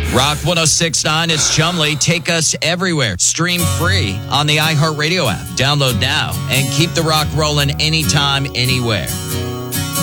Rock 106.9, it's Chumley. Take us everywhere. Stream free on the iHeartRadio app. Download now and keep the rock rolling anytime, anywhere.